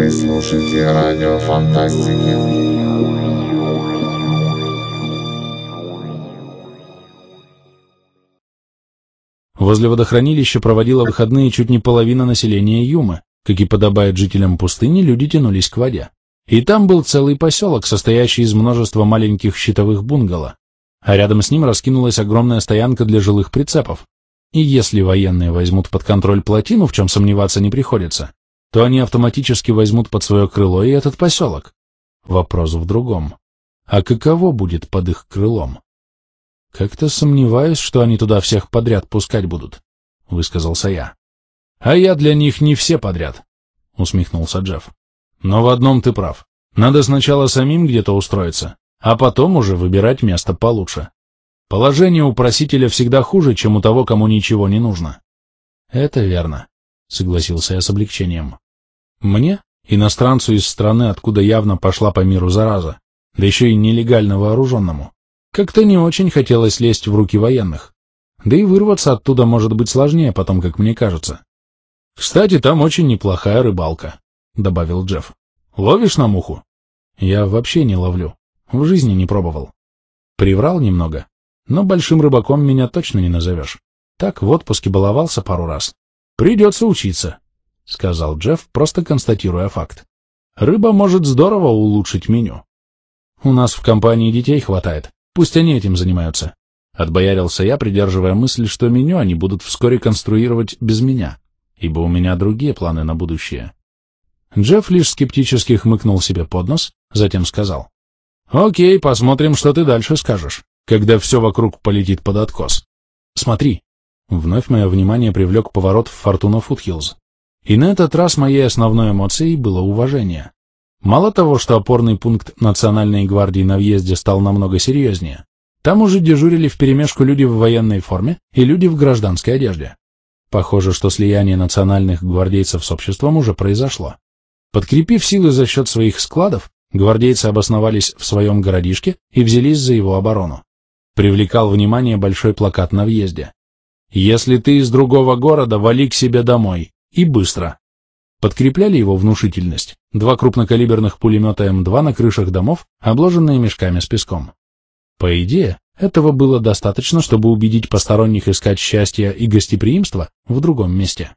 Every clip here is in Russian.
Вы слушаете радио Фантастики. Возле водохранилища проводила выходные чуть не половина населения Юмы. Как и подобает жителям пустыни, люди тянулись к воде. И там был целый поселок, состоящий из множества маленьких щитовых бунгало. А рядом с ним раскинулась огромная стоянка для жилых прицепов. И если военные возьмут под контроль плотину, в чем сомневаться не приходится, то они автоматически возьмут под свое крыло и этот поселок. Вопрос в другом. А каково будет под их крылом? «Как-то сомневаюсь, что они туда всех подряд пускать будут», — высказался я. «А я для них не все подряд», — усмехнулся Джефф. «Но в одном ты прав. Надо сначала самим где-то устроиться, а потом уже выбирать место получше. Положение у просителя всегда хуже, чем у того, кому ничего не нужно». «Это верно», — согласился я с облегчением. «Мне, иностранцу из страны, откуда явно пошла по миру зараза, да еще и нелегально вооруженному, как-то не очень хотелось лезть в руки военных. Да и вырваться оттуда может быть сложнее потом, как мне кажется. «Кстати, там очень неплохая рыбалка», — добавил Джефф. «Ловишь на муху?» «Я вообще не ловлю. В жизни не пробовал». Приврал немного, но большим рыбаком меня точно не назовешь. Так в отпуске баловался пару раз. «Придется учиться», — сказал Джефф, просто констатируя факт. «Рыба может здорово улучшить меню». «У нас в компании детей хватает. Пусть они этим занимаются», — отбоярился я, придерживая мысль, что меню они будут вскоре конструировать без меня, ибо у меня другие планы на будущее. Джефф лишь скептически хмыкнул себе под нос, затем сказал: «Окей, посмотрим, что ты дальше скажешь, когда все вокруг полетит под откос. Смотри». Вновь мое внимание привлек поворот в Фортуна Фудхиллз. И на этот раз моей основной эмоцией было уважение. Мало того, что опорный пункт Национальной гвардии на въезде стал намного серьезнее, там уже дежурили вперемешку люди в военной форме и люди в гражданской одежде. Похоже, что слияние национальных гвардейцев с обществом уже произошло. Подкрепив силы за счет своих складов, гвардейцы обосновались в своем городишке и взялись за его оборону. Привлекал внимание большой плакат на въезде. «Если ты из другого города, вали к себе домой. И быстро». Подкрепляли его внушительность 2 крупнокалиберных пулемета М2 на крышах домов, обложенные мешками с песком. По идее, этого было достаточно, чтобы убедить посторонних искать счастья и гостеприимства в другом месте.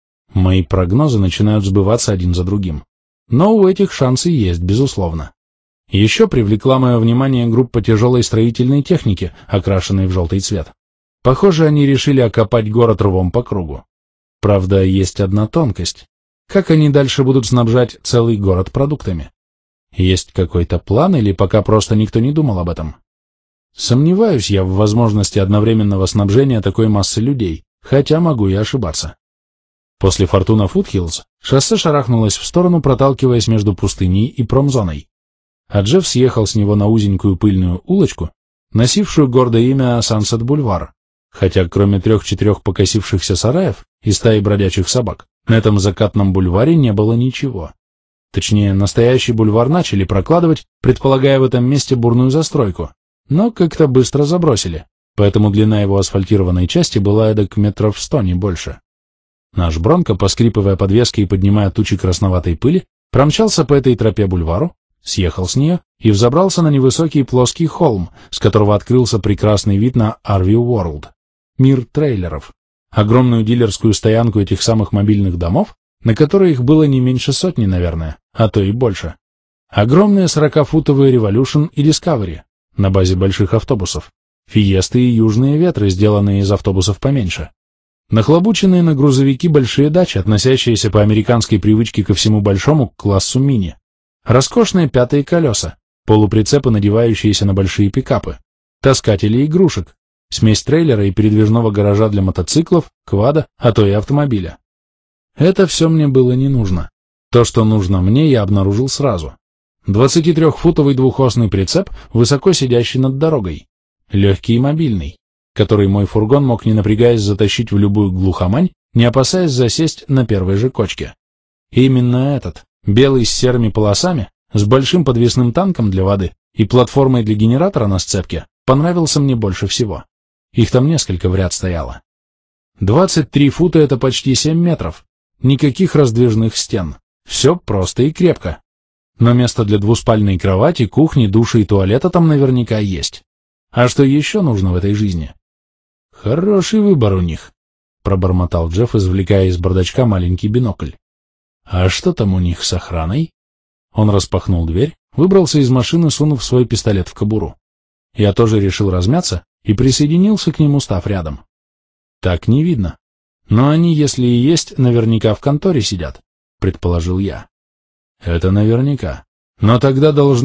Мои прогнозы начинают сбываться один за другим. Но у этих шансы есть, безусловно. Еще привлекла мое внимание группа тяжелой строительной техники, окрашенной в желтый цвет. Похоже, они решили окопать город рвом по кругу. Правда, есть одна тонкость. Как они дальше будут снабжать целый город продуктами? Есть какой-то план или пока просто никто не думал об этом? Сомневаюсь я в возможности одновременного снабжения такой массы людей, хотя могу и ошибаться. После Фортуна Фудхиллз шоссе шарахнулось в сторону, проталкиваясь между пустыней и промзоной. А Джефф съехал с него на узенькую пыльную улочку, носившую гордое имя Сансет-Бульвар, хотя кроме 3-4 покосившихся сараев и стаи бродячих собак, на этом закатном бульваре не было ничего. Точнее, настоящий бульвар начали прокладывать, предполагая в этом месте бурную застройку, но как-то быстро забросили, поэтому длина его асфальтированной части была эдак метров 100, не больше. Наш Бронко, поскрипывая подвеской и поднимая тучи красноватой пыли, промчался по этой тропе бульвару, съехал с нее и взобрался на невысокий плоский холм, с которого открылся прекрасный вид на RV World, мир трейлеров, огромную дилерскую стоянку этих самых мобильных домов, на которой их было не меньше 100, наверное, а то и больше. Огромные 40-футовые Revolution и Discovery на базе больших автобусов, Фиесты и Южные Ветры, сделанные из автобусов поменьше. Нахлобученные на грузовики большие дачи, относящиеся по американской привычке ко всему большому к классу мини. Роскошные 5-е колеса, полуприцепы, надевающиеся на большие пикапы, таскатели игрушек, смесь трейлера и передвижного гаража для мотоциклов, квада, а то и автомобиля. Это все мне было не нужно. То, что нужно мне, я обнаружил сразу. 23-футовый двухосный прицеп, высоко сидящий над дорогой, легкий и мобильный, который мой фургон мог, не напрягаясь, затащить в любую глухомань, не опасаясь засесть на первой же кочке. И именно этот, белый с серыми полосами, с большим подвесным танком для воды и платформой для генератора на сцепке, понравился мне больше всего. Их там несколько в ряд стояло. 23 фута — это почти 7 метров. Никаких раздвижных стен. Все просто и крепко. Но место для двуспальной кровати, кухни, душа и туалета там наверняка есть. А что еще нужно в этой жизни? Хороший выбор у них, пробормотал Джефф, извлекая из бардачка маленький бинокль. А что там у них с охраной? Он распахнул дверь, выбрался из машины, сунув свой пистолет в кобуру. Я тоже решил размяться и присоединился к нему, став рядом. Так не видно. Но они, если и есть, наверняка в конторе сидят, предположил я. Это наверняка. Но тогда должны